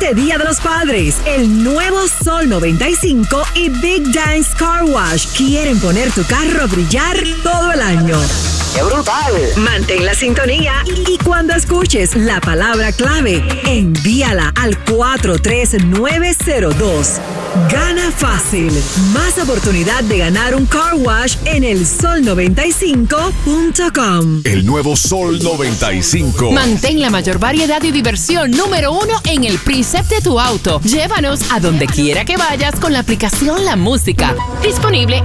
este Día de los Padres, el nuevo Sol 95 y Big Dance Car Wash quieren poner tu carro a brillar todo el año. ¡Qué brutal! Mantén la sintonía y cuando escuches la palabra clave, envíala al 43902. Gana fácil. Más oportunidad de ganar un car wash en el sol95.com. El nuevo Sol 95. Mantén la mayor variedad y diversión número 1 en el preset de tu auto. Llévanos a donde quiera que vayas con la aplicación La Música. Disponible